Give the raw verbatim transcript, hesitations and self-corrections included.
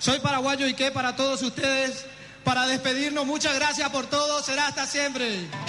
Soy paraguayo y qué para todos ustedes. Para despedirnos, muchas gracias por todo. Será hasta siempre.